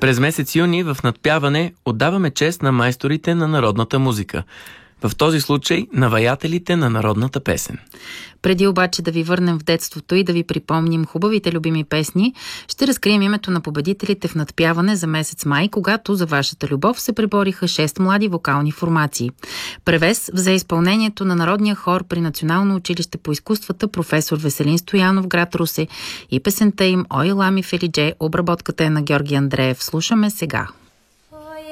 През месец юни в Надпяване отдаваме чест на майсторите на народната музика. В този случай на ваятелите на народната песен. Преди обаче да ви върнем в детството и да ви припомним хубавите любими песни, ще разкрием името на победителите в Надпяване за месец май, когато за вашата любов се пребориха 6 млади вокални формации. Превес взе изпълнението на народния хор при Национално училище по изкуствата професор Веселин Стоянов, град Русе, и песента им "Ой, лами Фелидже", обработката е на Георги Андреев. Слушаме сега.